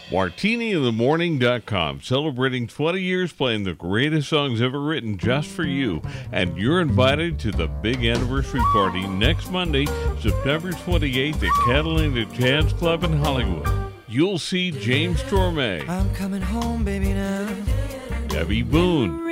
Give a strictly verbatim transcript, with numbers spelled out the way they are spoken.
martini in the morning dot com, celebrating twenty years playing the greatest songs ever written just for you. And you're invited to the big anniversary party next Monday, September twenty-eighth at Catalina Jazz Club in Hollywood. You'll see James Torme, I'm coming home, baby, now. Debbie Boone,